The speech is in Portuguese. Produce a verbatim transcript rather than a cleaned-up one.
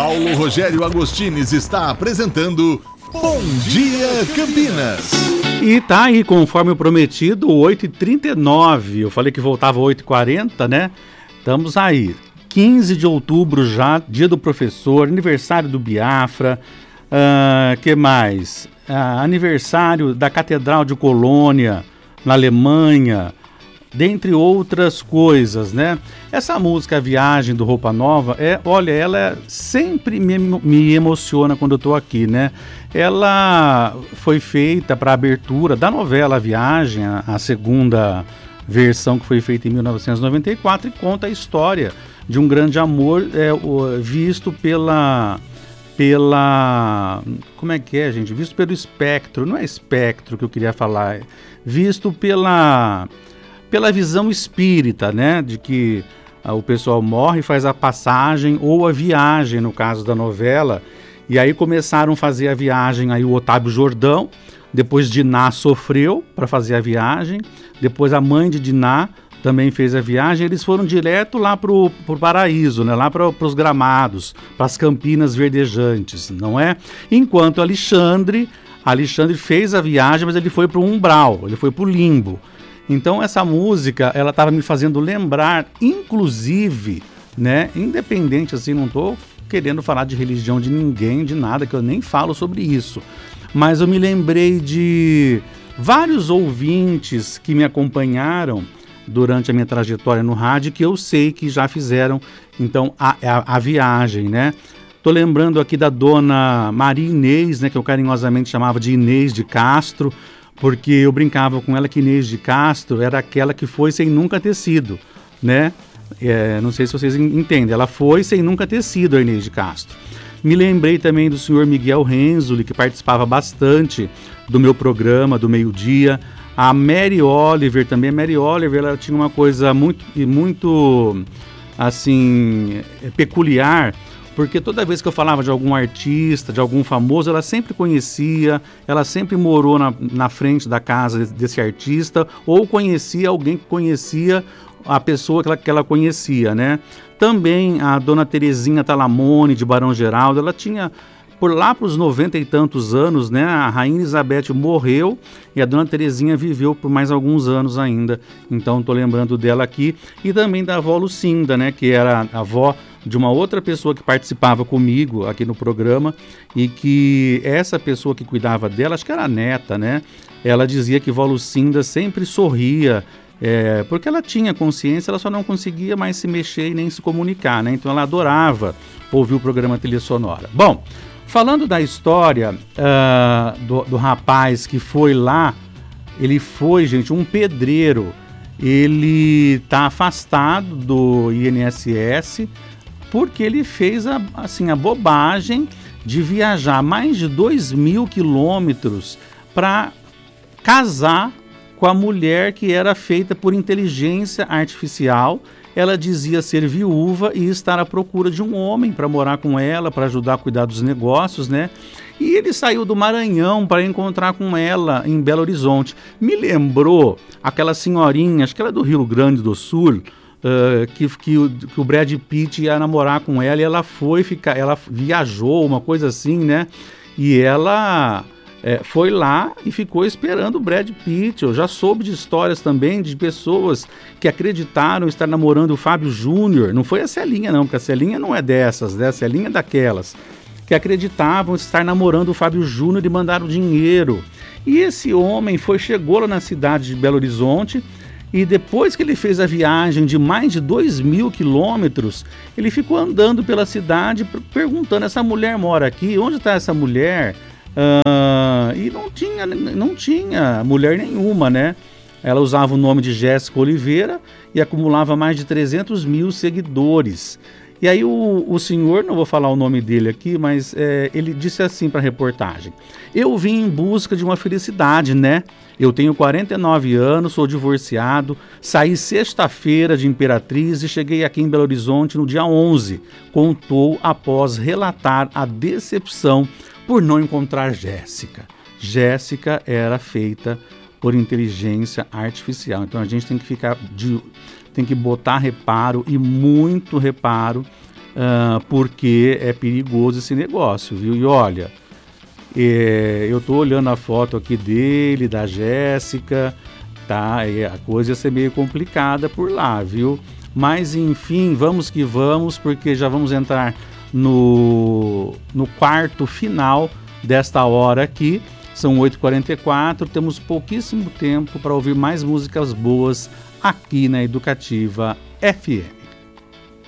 Paulo Rogério Agostines está apresentando Bom Dia Campinas. E tá aí, conforme o prometido, oito e trinta e nove. Eu falei que voltava oito e quarenta, né? Estamos aí. quinze de outubro já, dia do professor, aniversário do Biafra. Uh, que mais? Uh, aniversário da Catedral de Colônia, na Alemanha. Dentre outras coisas, né? Essa música, A Viagem, do Roupa Nova, é, olha, ela sempre me, me emociona quando eu tô aqui, né? Ela foi feita para a abertura da novela A Viagem, a, a segunda versão que foi feita em mil novecentos e noventa e quatro, e conta a história de um grande amor é, o, visto pela... pela... como é que é, gente? Visto pelo espectro, não é espectro que eu queria falar, é visto pela... pela visão espírita, né, de que ah, o pessoal morre, faz a passagem ou a viagem, no caso da novela, e aí começaram a fazer a viagem aí o Otávio Jordão, depois Diná sofreu para fazer a viagem, depois a mãe de Diná também fez a viagem, eles foram direto lá para o paraíso, né, lá para os gramados, para as campinas verdejantes, não é? Enquanto Alexandre, Alexandre fez a viagem, mas ele foi para o umbral, ele foi para o limbo. Então essa música, ela estava me fazendo lembrar, inclusive, né, independente assim, não estou querendo falar de religião de ninguém, de nada, que eu nem falo sobre isso, mas eu me lembrei de vários ouvintes que me acompanharam durante a minha trajetória no rádio, que eu sei que já fizeram, então, a, a, a viagem, né? Tô lembrando aqui da dona Maria Inês, né, que eu carinhosamente chamava de Inês de Castro, porque eu brincava com ela que Inês de Castro era aquela que foi sem nunca ter sido, né? É, não sei se vocês entendem, ela foi sem nunca ter sido a Inês de Castro. Me lembrei também do senhor Miguel Renzoli, que participava bastante do meu programa, do meio-dia. A Mary Oliver também, a Mary Oliver, ela tinha uma coisa muito, muito assim, peculiar, porque toda vez que eu falava de algum artista, de algum famoso, ela sempre conhecia, ela sempre morou na, na frente da casa desse artista, ou conhecia alguém que conhecia a pessoa que ela, que ela conhecia, né? Também a dona Terezinha Talamone, de Barão Geraldo, ela tinha, por lá para os noventa e tantos anos, né? A Rainha Elizabeth morreu e a dona Terezinha viveu por mais alguns anos ainda, então estou lembrando dela aqui, e também da avó Lucinda, né? Que era a avó de uma outra pessoa que participava comigo aqui no programa, e que essa pessoa que cuidava dela, acho que era a neta, né? Ela dizia que vó Lucinda sempre sorria, é, porque ela tinha consciência, ela só não conseguia mais se mexer e nem se comunicar, né? Então ela adorava ouvir o programa Trilha Sonora. Bom, falando da história uh, do, do rapaz que foi lá, ele foi, gente, um pedreiro, ele está afastado do I N S S, porque ele fez a, assim, a bobagem de viajar mais de dois mil quilômetros para casar com a mulher que era feita por inteligência artificial. Ela dizia ser viúva e estar à procura de um homem para morar com ela, para ajudar a cuidar dos negócios, né? E ele saiu do Maranhão para encontrar com ela em Belo Horizonte. Me lembrou aquela senhorinha, acho que ela é do Rio Grande do Sul, Uh, que, que, o, que o Brad Pitt ia namorar com ela, e ela foi ficar, ela viajou, uma coisa assim, né? E ela é, foi lá e ficou esperando o Brad Pitt. Eu já soube de histórias também de pessoas que acreditaram estar namorando o Fábio Júnior. Não foi a Celinha não, porque a Celinha não é dessas, né? A Celinha é daquelas que acreditavam estar namorando o Fábio Júnior e mandaram dinheiro. E esse homem foi, chegou lá na cidade de Belo Horizonte, e depois que ele fez a viagem de mais de dois mil quilômetros, ele ficou andando pela cidade perguntando: essa mulher mora aqui? Onde está essa mulher? Uh, e não tinha, não tinha mulher nenhuma, né? Ela usava o nome de Jéssica Oliveira e acumulava mais de trezentos mil seguidores. E aí o, o senhor, não vou falar o nome dele aqui, mas é, ele disse assim para a reportagem: eu vim em busca de uma felicidade, né? Eu tenho quarenta e nove anos, sou divorciado, saí sexta-feira de Imperatriz e cheguei aqui em Belo Horizonte no dia onze, contou após relatar a decepção por não encontrar Jéssica. Jéssica era feita por inteligência artificial, então a gente tem que ficar de... tem que botar reparo, e muito reparo, uh, porque é perigoso esse negócio, viu? E olha, é, eu tô olhando a foto aqui dele, da Jéssica, tá? E a coisa ia ser meio complicada por lá, viu? Mas enfim, vamos que vamos, porque já vamos entrar no, no quarto final desta hora aqui. São oito e quarenta e quatro, temos pouquíssimo tempo para ouvir mais músicas boas aqui na Educativa F M.